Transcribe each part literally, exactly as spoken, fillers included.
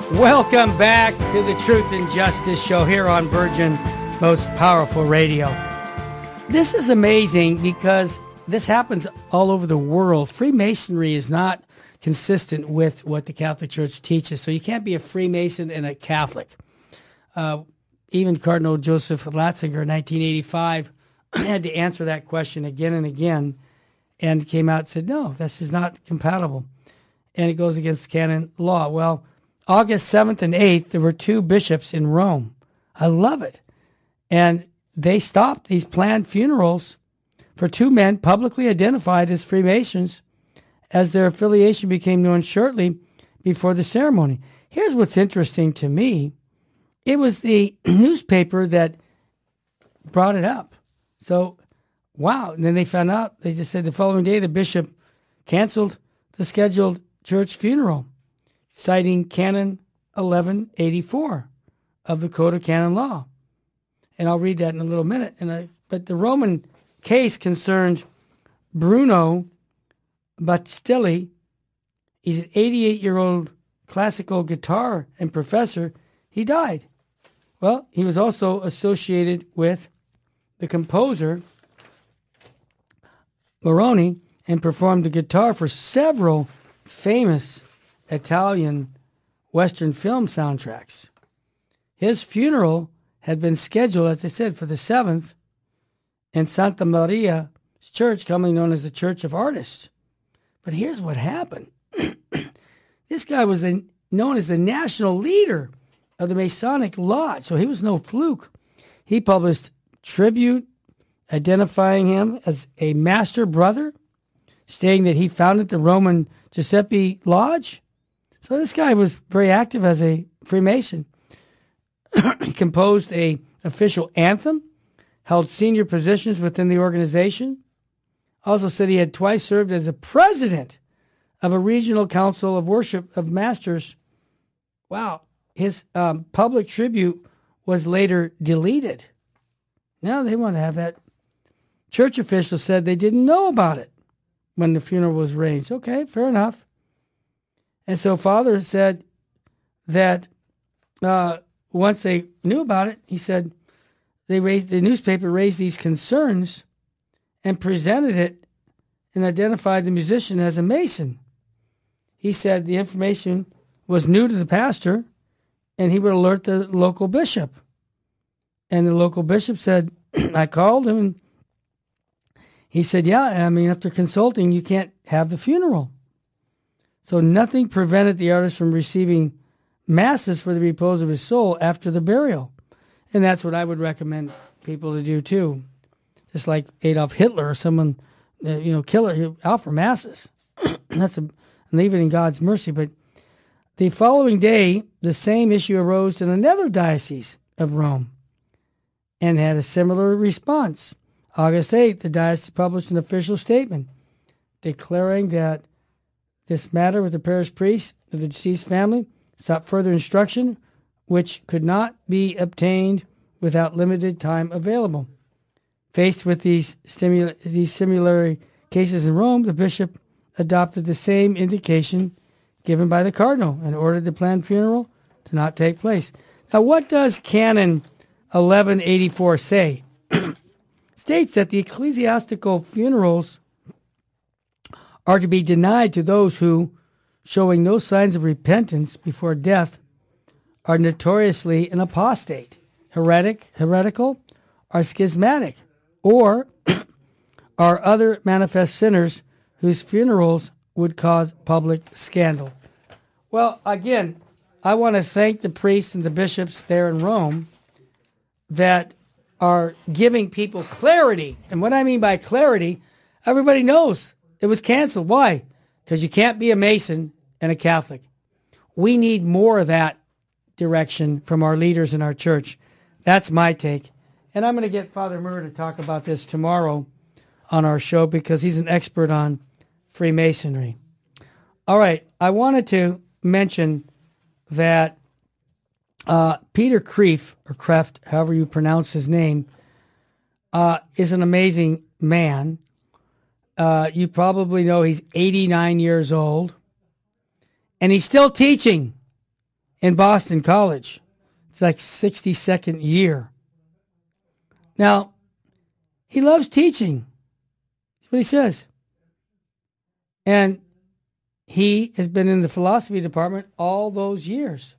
Welcome back to the Truth and Justice Show here on Virgin Most Powerful Radio. This is amazing because this happens all over the world. Freemasonry is not consistent with what the Catholic Church teaches, so you can't be a Freemason and a Catholic. Uh, even Cardinal Joseph Ratzinger in nineteen eighty-five had to answer that question again and again, and came out and said, no, this is not compatible, and it goes against canon law. Well, August seventh and eighth, there were two bishops in Rome. I love it. And they stopped these planned funerals for two men publicly identified as Freemasons as their affiliation became known shortly before the ceremony. Here's what's interesting to me. It was the newspaper that brought it up. So, wow. And then they found out, they just said the following day the bishop canceled the scheduled church funeral, citing Canon eleven eighty-four of the Code of Canon Law. And I'll read that in a little minute. And I, but the Roman case concerned Bruno Battistelli. He's an eighty-eight-year-old classical guitar and professor. He died. Well, he was also associated with the composer Moroni and performed the guitar for several famous Italian Western film soundtracks. His funeral had been scheduled, as I said, for the seventh in Santa Maria's church, commonly known as the Church of Artists. But here's what happened. This guy was the, known as the national leader of the Masonic Lodge, so he was no fluke. He published tribute identifying him as a master brother, stating that he founded the Roman Giuseppe Lodge. So this guy was very active as a Freemason. He composed a official anthem, held senior positions within the organization. Also said he had twice served as a president of a regional council of worship of masters. Wow. His um, public tribute was later deleted. Now they want to have that. Church officials said they didn't know about it when the funeral was arranged. Okay, fair enough. And so Father said that uh, once they knew about it, he said they raised the newspaper raised these concerns and presented it and identified the musician as a Mason. He said the information was new to the pastor, and he would alert the local bishop. And the local bishop said, I called him, and he said, yeah, I mean, after consulting, you can't have the funeral. So nothing prevented the artist from receiving masses for the repose of his soul after the burial. And that's what I would recommend people to do too. Just like Adolf Hitler or someone, uh, you know, killer, out for masses. That's a, leave it in God's mercy. But the following day, the same issue arose in another diocese of Rome and had a similar response. August eighth, the diocese published an official statement declaring that this matter with the parish priest of the deceased family sought further instruction, which could not be obtained without limited time available. Faced with these, stimula- these similar cases in Rome, the bishop adopted the same indication given by the cardinal and ordered the planned funeral to not take place. Now, what does Canon eleven eighty-four say? States that the ecclesiastical funerals are to be denied to those who, showing no signs of repentance before death, are notoriously an apostate, heretic, heretical, or schismatic, or are other manifest sinners whose funerals would cause public scandal. Well, again, I want to thank the priests and the bishops there in Rome that are giving people clarity. And what I mean by clarity, everybody knows it was canceled. Why? Because you can't be a Mason and a Catholic. We need more of that direction from our leaders in our church. That's my take. And I'm going to get Father Murr to talk about this tomorrow on our show because he's an expert on Freemasonry. All right. I wanted to mention that uh, Peter Kreeft, or Kreft, however you pronounce his name, uh, is an amazing man. Uh, you probably know he's eighty-nine years old, and he's still teaching in Boston College. It's like sixty-second year. Now, he loves teaching. That's what he says. And he has been in the philosophy department all those years.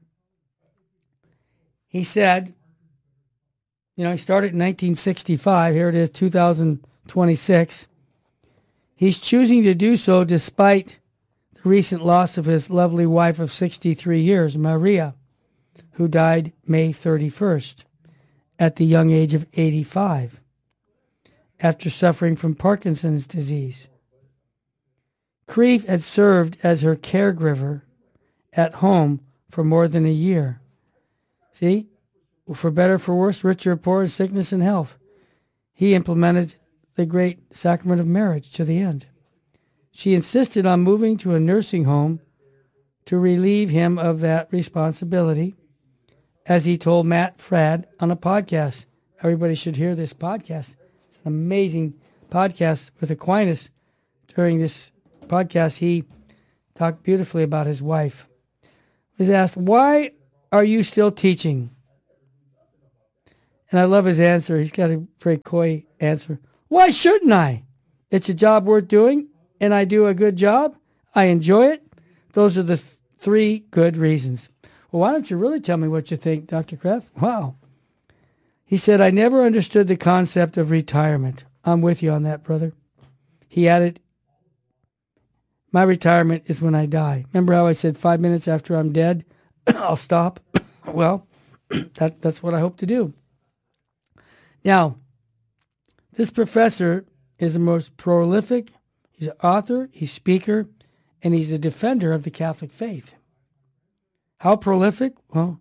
He said, you know, he started in nineteen sixty-five. Here it is, two thousand twenty-six. He's choosing to do so despite the recent loss of his lovely wife of sixty-three years, Maria, who died May thirty-first at the young age of eighty-five after suffering from Parkinson's disease. Kreeft had served as her caregiver at home for more than a year. See, for better, for worse, richer or poor, sickness and health, he implemented the great sacrament of marriage to the end. She insisted on moving to a nursing home to relieve him of that responsibility, as he told Matt Fradd on a podcast. Everybody should hear this podcast. It's an amazing podcast with Aquinas. During this podcast, he talked beautifully about his wife. He was asked, why are you still teaching? And I love his answer. He's got a very coy answer. Why shouldn't I? It's a job worth doing, and I do a good job. I enjoy it. Those are the th- three good reasons. Well, why don't you really tell me what you think, Doctor Kreeft? Wow. He said, I never understood the concept of retirement. I'm with you on that, brother. He added, my retirement is when I die. Remember how I said five minutes after I'm dead, I'll stop? Well, that, that's what I hope to do. Now, this professor is the most prolific. He's an author, he's a speaker, and he's a defender of the Catholic faith. How prolific? Well,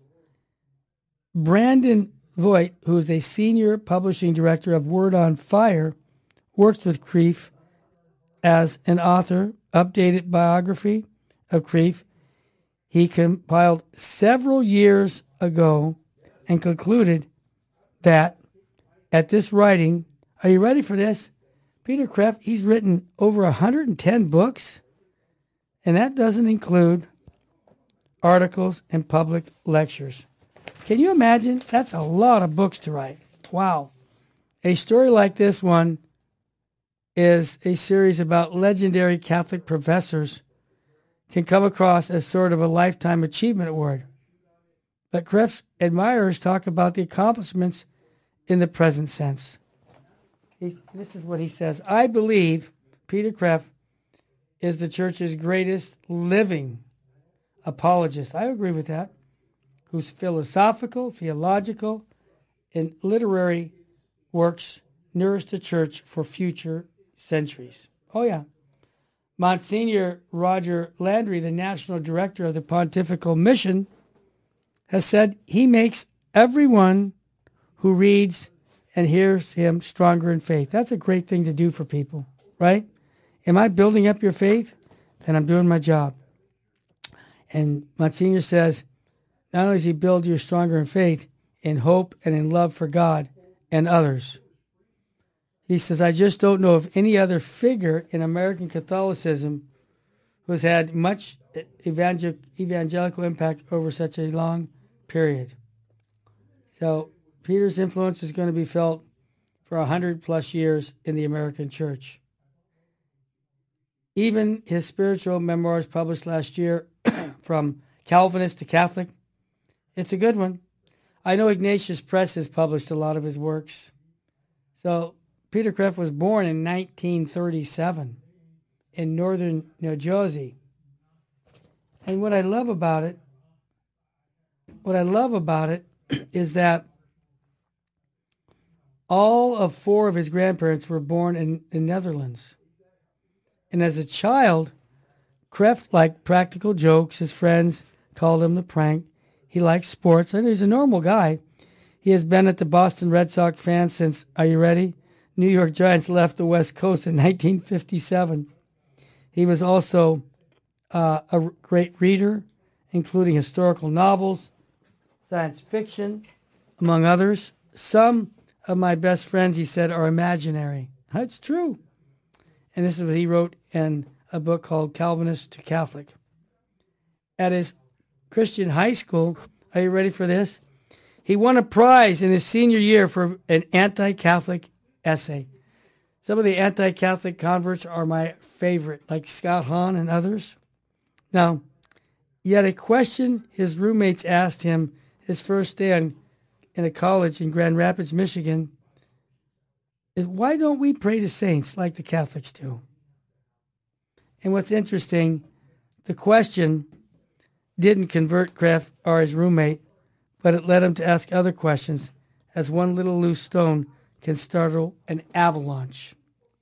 Brandon Voigt, who is a senior publishing director of Word on Fire, works with Kreeft as an author, updated biography of Kreeft. He compiled several years ago and concluded that at this writing, are you ready for this? Peter Kreeft, he's written over one hundred ten books, and that doesn't include articles and public lectures. Can you imagine? That's a lot of books to write. Wow. A story like this one is a series about legendary Catholic professors can come across as sort of a lifetime achievement award. But Kreeft's admirers talk about the accomplishments in the present sense. He, this is what he says. I believe Peter Kreeft is the church's greatest living apologist. I agree with that. Whose philosophical, theological, and literary works nourish the church for future centuries. Oh, yeah. Monsignor Roger Landry, the national director of the Pontifical Mission, has said he makes everyone who reads and hears him stronger in faith. That's a great thing to do for people, right? Am I building up your faith? Then I'm doing my job. And Monsignor says, not only does he build you stronger in faith, in hope and in love for God and others. He says, I just don't know of any other figure in American Catholicism who's had much evangel- evangelical impact over such a long period. So Peter's influence is going to be felt for a hundred plus years in the American church. Even his spiritual memoirs published last year, From Calvinist to Catholic, it's a good one. I know Ignatius Press has published a lot of his works. So Peter Kreeft was born in nineteen thirty-seven in northern New Jersey. And what I love about it, what I love about it is that all of four of his grandparents were born in the Netherlands. And as a child, Kreeft liked practical jokes. His friends called him the prank. He liked sports. And he's a normal guy. He has been at the Boston Red Sox fan since, are you ready? New York Giants left the West Coast in nineteen fifty-seven. He was also uh, a great reader, including historical novels, science fiction, among others. Some of my best friends, he said, are imaginary. That's true. And this is what he wrote in a book called Calvinist to Catholic. At his Christian high school. Are you ready for this? He won a prize in his senior year for an anti-Catholic essay. Some of the anti-Catholic converts are my favorite, like Scott Hahn and others. Now, yet a question his roommates asked him his first day on, in a college in Grand Rapids, Michigan, is why don't we pray to saints like the Catholics do? And what's interesting, the question didn't convert Kreeft or his roommate, but it led him to ask other questions, as one little loose stone can startle an avalanche.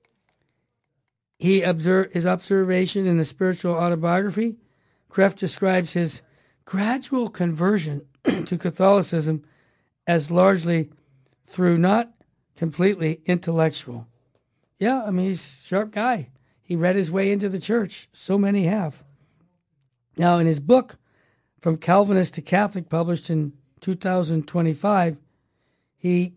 He observed his observation in the spiritual autobiography. Kreeft describes his gradual conversion to Catholicism as largely through not completely intellectual. Yeah, I mean, he's a sharp guy. He read his way into the church. So many have. Now, in his book, From Calvinist to Catholic, published in two thousand twenty-five, he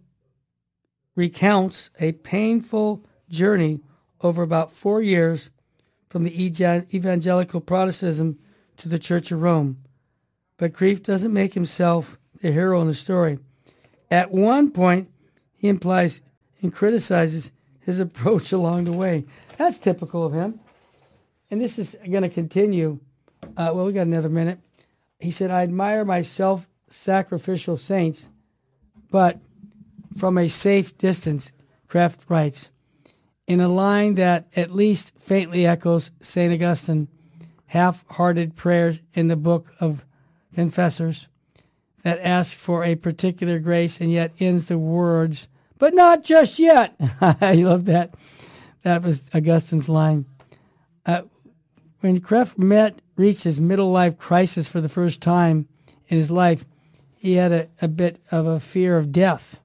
recounts a painful journey over about four years from the evangelical Protestantism to the Church of Rome. But Kreeft doesn't make himself the hero in the story. At one point, he implies and criticizes his approach along the way. That's typical of him. And this is going to continue. Uh, well, we got another minute. He said, I admire my self-sacrificial saints, but from a safe distance, Kreeft writes, in a line that at least faintly echoes Saint Augustine, half-hearted prayers in the Book of Confessors that ask for a particular grace and yet ends the words, but not just yet. I love that. That was Augustine's line. Uh, when Kreeft met, reached his middle life crisis for the first time in his life, he had a, a bit of a fear of death.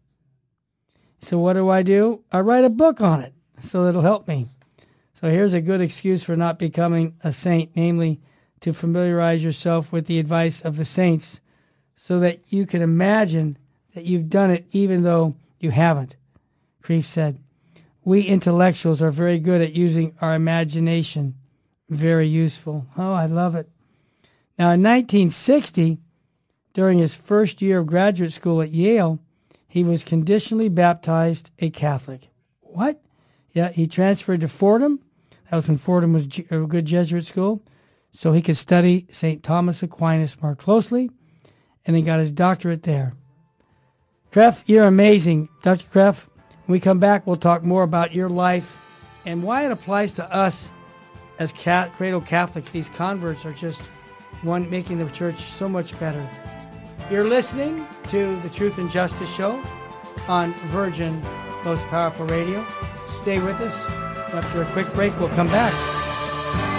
So what do I do? I write a book on it, so it'll help me. So here's a good excuse for not becoming a saint, namely to familiarize yourself with the advice of the saints so that you can imagine that you've done it even though you haven't. Kreeft said, we intellectuals are very good at using our imagination. Very useful. Oh, I love it. Now, in nineteen sixty, during his first year of graduate school at Yale, he was conditionally baptized a Catholic. What? Yeah, he transferred to Fordham. That was when Fordham was a good Jesuit school, so he could study Saint Thomas Aquinas more closely, and he got his doctorate there. Kreeft, you're amazing. Doctor Kreeft, when we come back, we'll talk more about your life and why it applies to us as cat, cradle Catholics. These converts are just one making the church so much better. You're listening to the Truth and Justice Show on Virgin Most Powerful Radio. Stay with us. After a quick break, we'll come back.